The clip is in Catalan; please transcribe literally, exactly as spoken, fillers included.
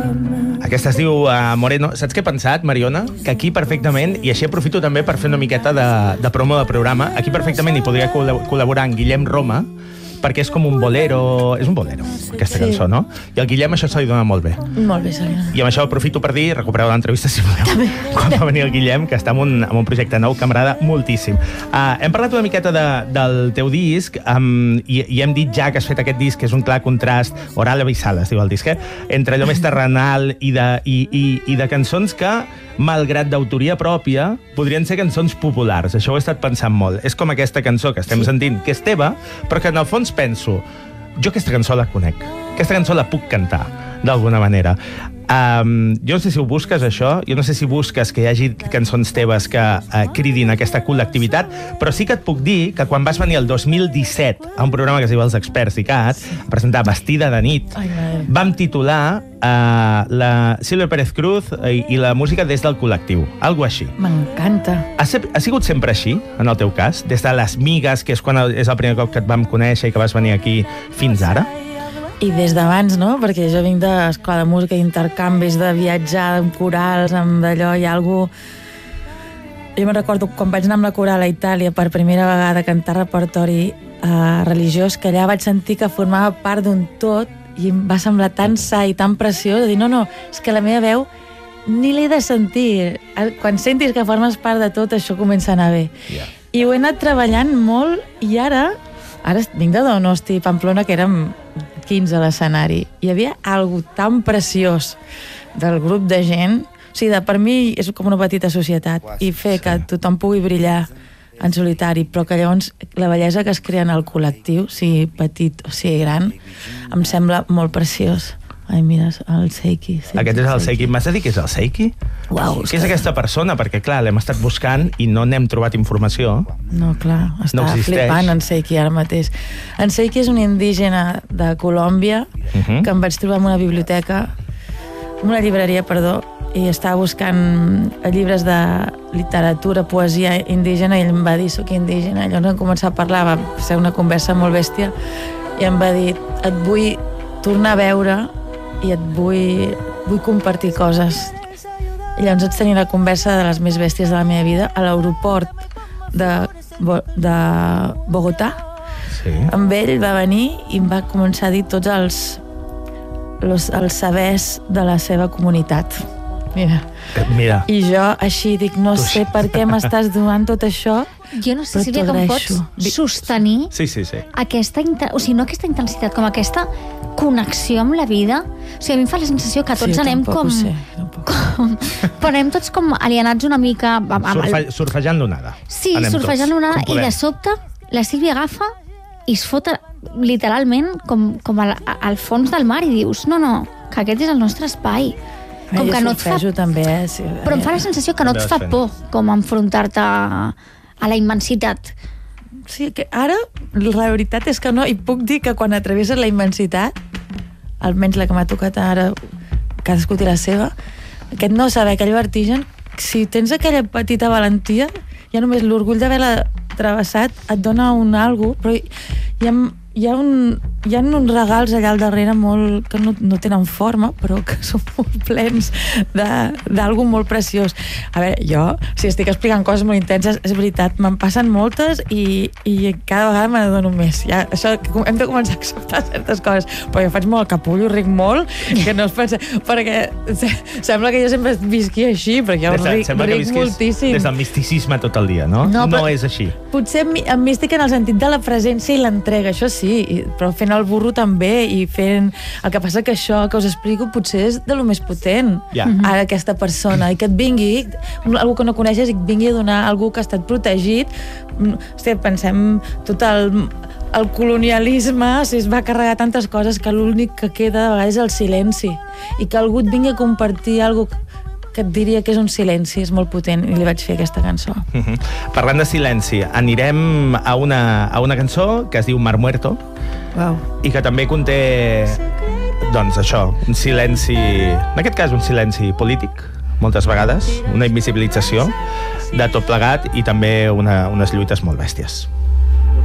Aquesta es diu uh, Moreno. Saps què he pensat, Mariona? Que aquí perfectament, i així aprofito també per fer una miqueta de, de promo de programa, aquí perfectament hi podria col·laborar en Guillem Roma, perquè és com un bolero... És un bolero, aquesta sí. cançó, no? I al Guillem això se li dona molt bé. Molt bé, se li dona. I amb això aprofito per dir, recupereu l'entrevista si voleu. També. Quan va venir el Guillem, que està en un, en un projecte nou que m'agrada moltíssim. Uh, hem parlat una miqueta de, del teu disc, um, i, i hem dit ja que has fet aquest disc, que és un clar contrast, oral avisal, es diu el disc, eh? Entre allò més terrenal i de, i, i, i de cançons que, malgrat d'autoria pròpia, podrien ser cançons populars. Això ho he estat pensant molt. És com aquesta cançó que estem sí. sentint, que és teva, però que en el fons penso, jo aquesta cançó la conec, aquesta cançó la puc cantar, d'alguna manera. Um, jo no sé si ho busques, això, jo no sé si busques que hi hagi cançons teves que uh, cridin aquesta col·lectivitat, però sí que et puc dir que quan vas venir el dos mil disset a un programa que es diu Els Experts i Cat, a presentar Vestida de nit, Ai, vam titular uh, la Sílvia Pérez Cruz i, i la música des del col·lectiu, algo així. M'encanta. Ha, ha sigut sempre així, en el teu cas? Des de les migues, que és quan és el primer cop que et vam conèixer i que vas venir aquí, fins ara? I des d'abans, no? Perquè jo vinc d'escola de música, d'intercanvis, de viatjar amb corals, amb d'allò, hi ha algú... Jo me'n recordo quan vaig anar amb la coral a Itàlia per primera vegada a cantar repertori eh, religiós, que allà vaig sentir que formava part d'un tot i em va semblar tan sa i tan preciós, de dir, no, no, és que la meva veu ni l'he de sentir. Quan sentis que formes part de tot, això comença a anar bé. Yeah. I ho he anat treballant molt i ara... Ara vinc de Donosti, Pamplona, que érem quinze a l'escenari. Hi havia algo tan preciós del grup de gent. O sigui, per mi és com una petita societat. I fer que tothom pugui brillar en solitari, però que llavors la bellesa que es crea en el col·lectiu, sigui petit o sigui gran, em sembla molt preciós. Ai, mira, el Seiki. Sí, Aquest és el Seiki. M'has de dir que és el Seiki? Uau, Què és aquesta persona? Perquè, clar, l'hem estat buscant i no n'hem trobat informació. No, clar, està no flipant en Seiki ara mateix. En Seiki és un indígena de Colòmbia uh-huh. que em vaig trobar en una biblioteca, una llibreria, perdó, i estava buscant llibres de literatura, poesia indígena, i ell em va dir, soc indígena. Llavors vam començar a parlar, va ser una conversa molt bèstia, i em va dir, et vull tornar a veure i et vull, vull compartir coses. I llavors vaig tenir la conversa de les més bèsties de la meva vida a l'aeroport de, de Bogotà. Sí. Amb ell va venir i em va començar a dir tots els, els, els sabers de la seva comunitat. Mira. Mira. I jo així dic, no tu sé per què m'estàs donant tot això. Jo no sé, Sílvia, com pots sostenir sí, sí, sí. aquesta, o sigui, no aquesta intensitat, com aquesta connexió amb la vida. O sigui, a mi em fa la sensació que tots sí, anem com... Sé, com però anem tots com alienats una mica... Amb, amb Surfe, el... Surfejant l'onada. Sí, anem surfejant l'onada, i de sobte la Sílvia agafa i es fot literalment com, com al, al fons del mar i dius, no, no, que aquest és el nostre espai. Com jo que no et fa... també, eh? Sí, però em fa la sensació que no et fa por com enfrontar-te a, a la immensitat. Sí, que ara la veritat és que no, i puc dir que quan atravesses la immensitat, almenys la que m'ha tocat ara, cadascú té la seva, aquest no saber, aquell vertigen, si tens aquella petita valentia, ja només l'orgull d'haver-la travessat et dona un algo, però hi ha, hi ha, un, hi ha uns regals allà al darrere molt, que no, no tenen forma, però que són molt plens d'algo molt preciós. A veure, jo, si estic explicant coses molt intenses, és veritat, me'n passen moltes i, i cada vegada me n'adono més. Ja, això, hem de començar a acceptar certes coses, però jo faig molt capullo, ric molt, que no es pensa, perquè sembla que jo sempre visqui així, perquè jo ric, ric moltíssim. Des del misticisme tot el dia, no? No, no és així. Potser em místic en el sentit de la presència i l'entrega, això sí, però fent el burro també, i fent... El que passa que això que us explico potser és de lo més potent, yeah. Ara aquesta persona, i que et vingui, algú que no coneixes, i et vingui a donar algú que ha estat protegit. Hòstia, pensem tot el, el colonialisme, si es va carregar tantes coses que l'únic que queda de vegades és el silenci, i que algú et vingui a compartir algo que et diria que és un silenci, és molt potent, i li vaig fer aquesta cançó. Uh-huh. Parlant de silenci, anirem a una, a una cançó que es diu Mar Muerto, wow. I que també conté, doncs això, un silenci, en aquest cas un silenci polític, moltes vegades, una invisibilització de tot plegat i també una, unes lluites molt bèsties.